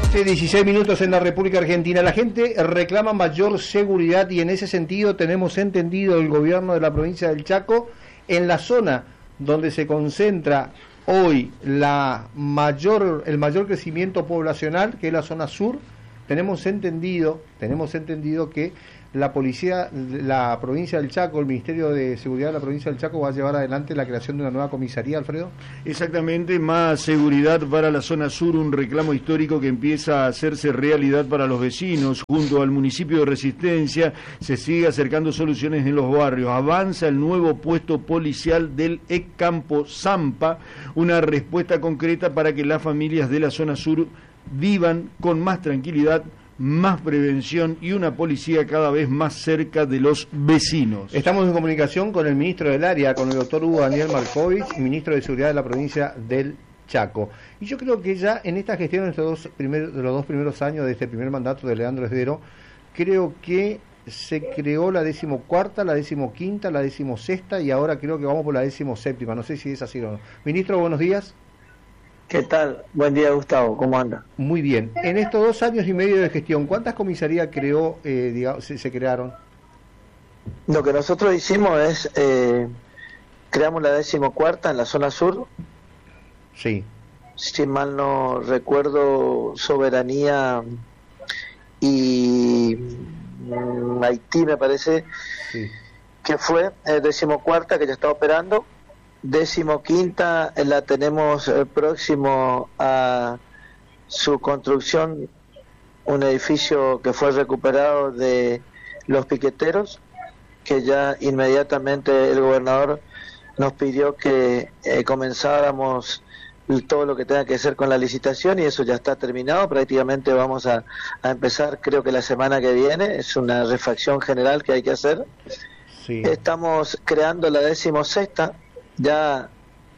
Sí, 16 minutos en la República Argentina. La gente reclama mayor seguridad y en ese sentido tenemos entendido el gobierno de la provincia del Chaco, en la zona donde se concentra hoy el mayor crecimiento poblacional, que es la zona sur, tenemos entendido que la policía, la provincia del Chaco, el Ministerio de Seguridad de la provincia del Chaco va a llevar adelante la creación de una nueva comisaría, Alfredo. Exactamente, más seguridad para la zona sur, un reclamo histórico que empieza a hacerse realidad para los vecinos. Junto al municipio de Resistencia se sigue acercando soluciones en los barrios. Avanza el nuevo puesto policial del Campo Zampa, una respuesta concreta para que las familias de la zona sur vivan con más tranquilidad, más prevención y una policía cada vez más cerca de los vecinos. Estamos en comunicación con el ministro del área, con el doctor Hugo Daniel Markovich, ministro de Seguridad de la provincia del Chaco. Y yo creo que ya en esta gestión de los dos primeros años de este primer mandato de Leandro Esdero, creo que se creó la 14ª, la 15ª, la 16ª y ahora creo que vamos por la 17ª. No sé si es así o no. Ministro, buenos días. ¿Qué tal? Buen día, Gustavo. ¿Cómo anda? Muy bien. En estos 2 años y medio de gestión, ¿cuántas comisarías se crearon? Lo que nosotros hicimos es, creamos la 14ª en la zona sur. Sí. Si mal no recuerdo, Soberanía y Haití, me parece, sí, que fue 14ª, que ya está operando. 15ª la tenemos próximo a su construcción, un edificio que fue recuperado de los piqueteros, que ya inmediatamente el gobernador nos pidió que comenzáramos todo lo que tenga que hacer con la licitación y eso ya está terminado. Prácticamente vamos a empezar, creo que la semana que viene, es una refacción general que hay que hacer. Sí. Estamos creando la 16ª. Ya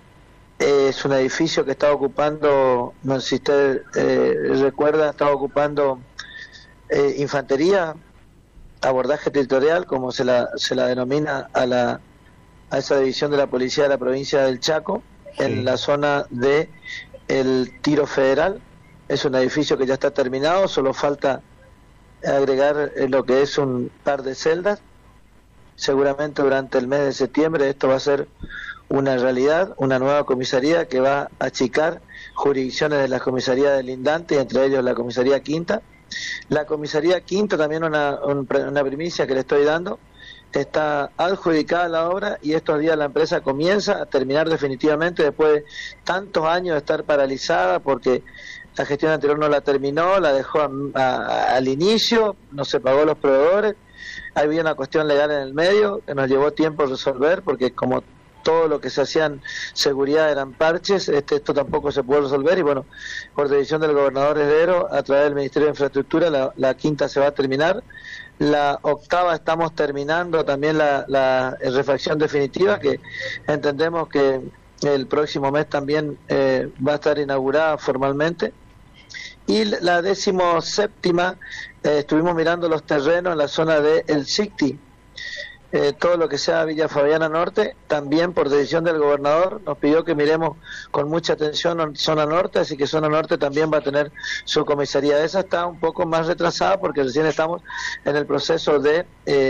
es un edificio que está ocupando, no sé si usted recuerda, estaba ocupando infantería, abordaje territorial, como se la denomina a esa división de la policía de la provincia del Chaco, sí, en la zona de el Tiro Federal. Es un edificio que ya está terminado, solo falta agregar lo que es un par de celdas. Seguramente durante el mes de septiembre esto va a ser una realidad, una nueva comisaría que va a achicar jurisdicciones de las comisarías del lindante, y entre ellos la comisaría quinta. La comisaría quinta, también una primicia que le estoy dando, está adjudicada la obra y estos días la empresa comienza a terminar definitivamente después de tantos años de estar paralizada porque la gestión anterior no la terminó, la dejó al inicio, no se pagó los proveedores. Había una cuestión legal en el medio que nos llevó tiempo resolver porque como todo lo que se hacía en seguridad eran parches, esto tampoco se pudo resolver y bueno, por decisión del gobernador Esdero, a través del Ministerio de Infraestructura, la quinta se va a terminar. La 8ª estamos terminando también la refacción definitiva, que entendemos que el próximo mes también va a estar inaugurada formalmente. Y la 17ª, estuvimos mirando los terrenos en la zona de El Sicti, todo lo que sea Villa Fabiana Norte, también por decisión del gobernador nos pidió que miremos con mucha atención en zona norte, así que zona norte también va a tener su comisaría. Esa está un poco más retrasada porque recién estamos en el proceso de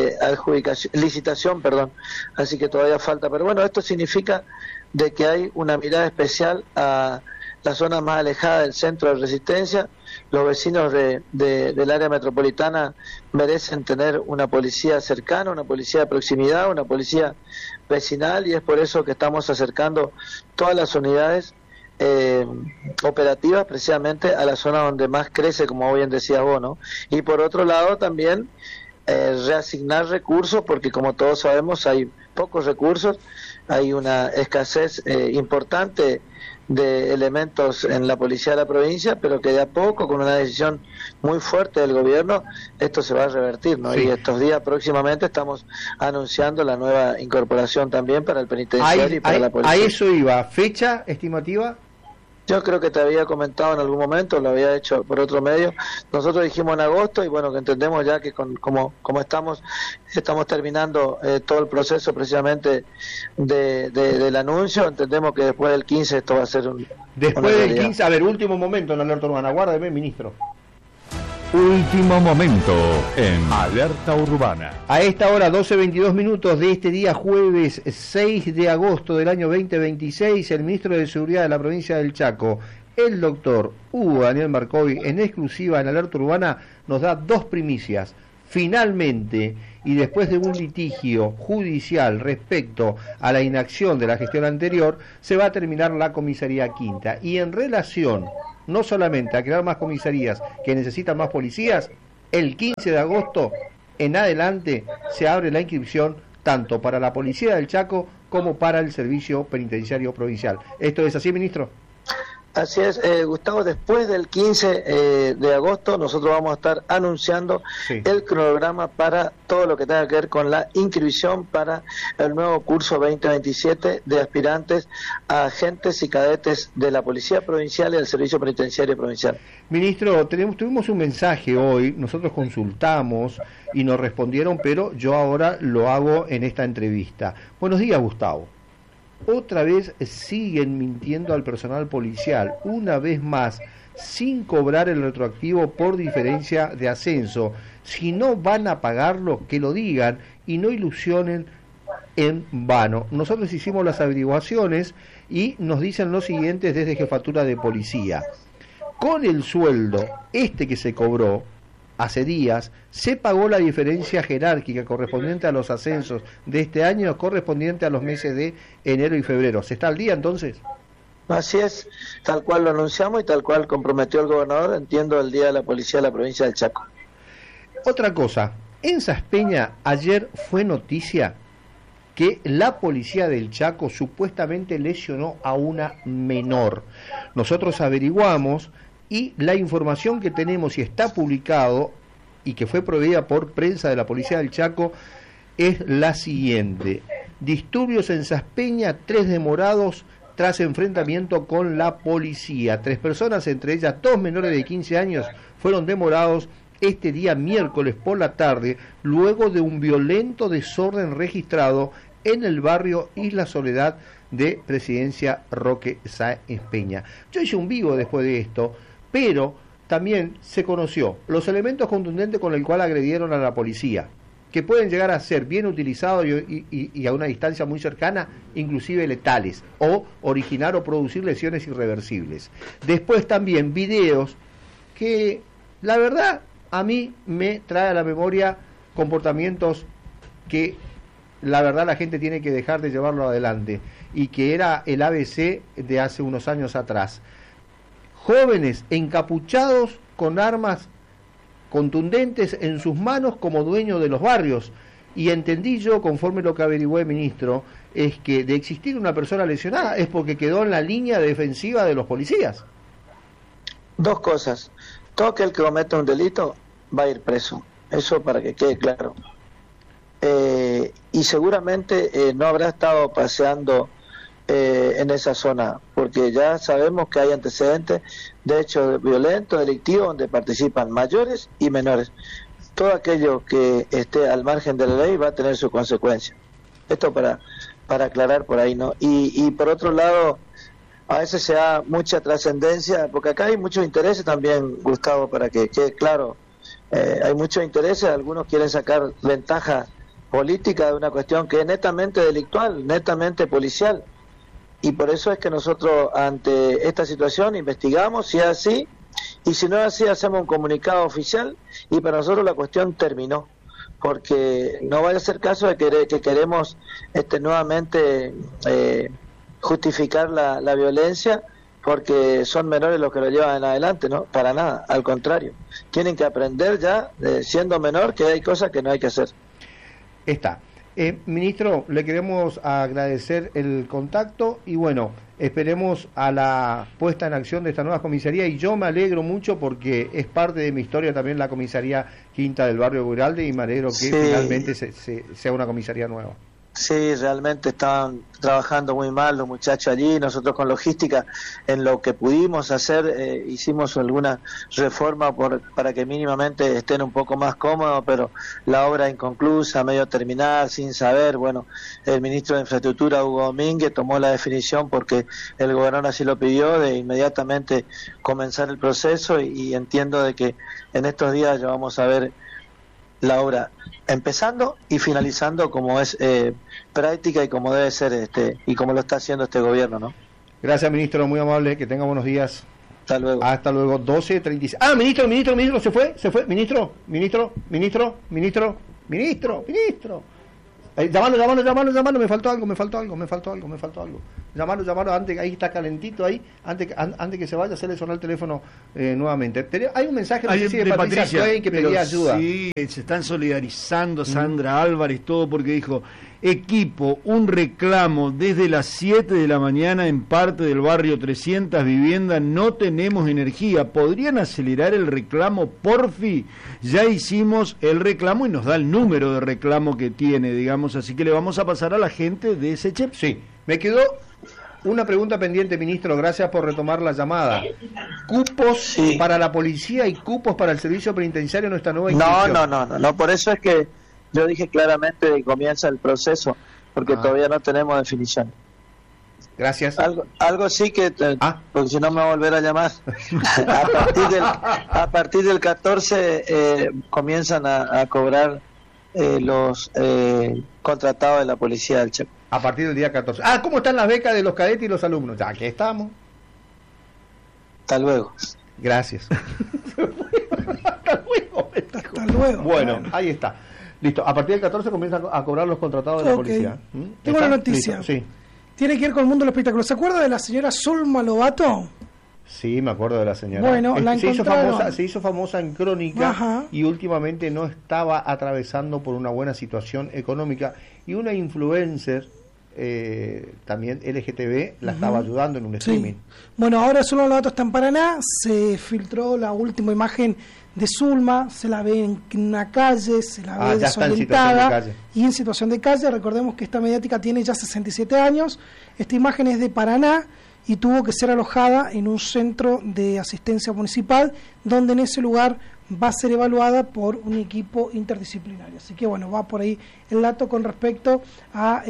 licitación, así que todavía falta, pero bueno, esto significa de que hay una mirada especial a la zona más alejada del centro de Resistencia. Los vecinos del área metropolitana merecen tener una policía cercana, una policía de proximidad, una policía vecinal, y es por eso que estamos acercando todas las unidades operativas precisamente a la zona donde más crece, como bien decías vos, ¿no? Y por otro lado también reasignar recursos, porque como todos sabemos hay pocos recursos, hay una escasez importante de elementos en la policía de la provincia, pero que de a poco, con una decisión muy fuerte del gobierno, esto se va a revertir, ¿no? Sí. Y estos días próximamente estamos anunciando la nueva incorporación también para el penitenciario y para la policía. A eso iba, ¿fecha estimativa? Yo creo que te había comentado en algún momento, lo había hecho por otro medio. Nosotros dijimos en agosto y bueno, que entendemos ya que como estamos terminando todo el proceso precisamente del anuncio, entendemos que después del 15 esto va a ser Después del 15, a ver, último momento en Alerta Urbana, guárdeme, ministro. Último momento en Alerta Urbana. A esta hora, 12:22 minutos de este día jueves 6 de agosto del año 2026, el ministro de Seguridad de la provincia del Chaco, el doctor Hugo Daniel Marcoy, en exclusiva en Alerta Urbana, nos da dos primicias. Finalmente, y después de un litigio judicial respecto a la inacción de la gestión anterior, se va a terminar la comisaría quinta. Y en relación no solamente a crear más comisarías que necesitan más policías, el 15 de agosto en adelante se abre la inscripción tanto para la Policía del Chaco como para el Servicio Penitenciario Provincial. ¿Esto es así, ministro? Así es, Gustavo, después del 15 de agosto nosotros vamos a estar anunciando el cronograma para todo lo que tenga que ver con la inscripción para el nuevo curso 2027 de aspirantes a agentes y cadetes de la Policía Provincial y del Servicio Penitenciario Provincial. Ministro, tuvimos un mensaje hoy, nosotros consultamos y nos respondieron, pero yo ahora lo hago en esta entrevista. Buenos días, Gustavo. Otra vez siguen mintiendo al personal policial, una vez más, sin cobrar el retroactivo por diferencia de ascenso. Si no van a pagarlo, que lo digan y no ilusionen en vano. Nosotros hicimos las averiguaciones y nos dicen lo siguiente desde Jefatura de Policía. Con el sueldo que se cobró hace días, se pagó la diferencia jerárquica correspondiente a los ascensos de este año, correspondiente a los meses de enero y febrero. ¿Se está al día entonces? Así es, tal cual lo anunciamos y tal cual comprometió el gobernador, entiendo, el Día de la Policía de la provincia del Chaco. Otra cosa, en Saspeña ayer fue noticia que la policía del Chaco supuestamente lesionó a una menor. Nosotros averiguamos y la información que tenemos y está publicado y que fue proveída por prensa de la Policía del Chaco es la siguiente. Disturbios en Saspeña, 3 demorados tras enfrentamiento con la policía. 3 personas, entre ellas 2 menores de 15 años, fueron demorados este día miércoles por la tarde, luego de un violento desorden registrado en el barrio Isla Soledad de Presidencia Roque Sáenz Peña. Yo hice un vivo después de esto, pero también se conoció los elementos contundentes con el cual agredieron a la policía, que pueden llegar a ser bien utilizados y a una distancia muy cercana, inclusive letales, o originar o producir lesiones irreversibles. Después también videos que, la verdad, a mí me trae a la memoria comportamientos que, la verdad, la gente tiene que dejar de llevarlo adelante, y que era el ABC de hace unos años atrás. Jóvenes encapuchados con armas contundentes en sus manos como dueños de los barrios. Y entendí yo, conforme lo que averigüé, ministro, es que de existir una persona lesionada es porque quedó en la línea defensiva de los policías. Dos cosas. Todo aquel que cometa un delito va a ir preso. Eso para que quede claro. Y seguramente no habrá estado paseando en esa zona, porque ya sabemos que hay antecedentes de hechos violentos, delictivos, donde participan mayores y menores. Todo aquello que esté al margen de la ley va a tener su consecuencia. Esto para aclarar por ahí, ¿no? Y por otro lado, a veces se da mucha trascendencia, porque acá hay muchos intereses también, Gustavo, para que quede claro. Hay muchos intereses, algunos quieren sacar ventaja política de una cuestión que es netamente delictual, netamente policial. Y por eso es que nosotros ante esta situación investigamos si es así, y si no es así hacemos un comunicado oficial, y para nosotros la cuestión terminó, porque no vaya a ser caso de que queremos nuevamente justificar la violencia, porque son menores los que lo llevan en adelante, ¿no? Para nada, al contrario, tienen que aprender ya, siendo menor, que hay cosas que no hay que hacer. Está. Ministro, le queremos agradecer el contacto y bueno, esperemos a la puesta en acción de esta nueva comisaría, y yo me alegro mucho porque es parte de mi historia también la comisaría quinta del barrio Guralde, y me alegro que finalmente sea una comisaría nueva. Sí, realmente estaban trabajando muy mal los muchachos allí. Nosotros con logística, en lo que pudimos hacer, hicimos alguna reforma para que mínimamente estén un poco más cómodos, pero la obra inconclusa, medio terminar, sin saber. Bueno, el ministro de Infraestructura, Hugo Domínguez, tomó la definición porque el gobernador así lo pidió, de inmediatamente comenzar el proceso, y entiendo de que en estos días ya vamos a ver la obra empezando y finalizando como es práctica y como debe ser y como lo está haciendo este gobierno, ¿no? Gracias, ministro, muy amable, que tenga buenos días. Hasta luego. Hasta luego, 12:36. Ah, ministro, se fue, ministro. Llamalo, me faltó algo. Llamalo, antes, ahí está calentito, antes que se vaya, hacerle sonar el teléfono nuevamente. Hay un mensaje de Patricia Cohen que pedía ayuda. Sí, se están solidarizando Sandra Álvarez, todo, porque dijo: equipo, un reclamo desde las 7 de la mañana en parte del barrio 300 viviendas, no tenemos energía, ¿podrían acelerar el reclamo, porfi? Ya hicimos el reclamo y nos da el número de reclamo que tiene, digamos, así que le vamos a pasar a la gente de ese CHEP. Sí, me quedó una pregunta pendiente, ministro, gracias por retomar la llamada. ¿Cupos para la policía y cupos para el servicio penitenciario en nuestra nueva institución? No, por eso es que yo dije claramente que comienza el proceso, porque todavía no tenemos definición. Gracias. Algo sí que, porque si no me va a volver a llamar. a partir del 14 comienzan a cobrar los contratados de la policía del Chaco. A partir del día 14. ¿Cómo están las becas de los cadetes y los alumnos? Ya que estamos. Hasta luego. Gracias. Hasta luego. Bueno, ahí está. Listo. A partir del 14 comienzan a cobrar los contratados de la policía. Tengo una noticia. Listo. Sí. Tiene que ver con el mundo del espectáculo. ¿Se acuerda de la señora Zulma Lobato? Sí, me acuerdo de la señora. Bueno, se hizo famosa en Crónica. Ajá. Y últimamente no estaba atravesando por una buena situación económica, y una influencer también LGTB la estaba ayudando en un streaming. Bueno, ahora Zulma Lobato está en Paraná, se filtró la última imagen de Zulma, se la ve en una calle, se la ve desorientada y en situación de calle. Recordemos que esta mediática tiene ya 67 años, esta imagen es de Paraná y tuvo que ser alojada en un centro de asistencia municipal, donde en ese lugar va a ser evaluada por un equipo interdisciplinario. Así que bueno, va por ahí el dato con respecto a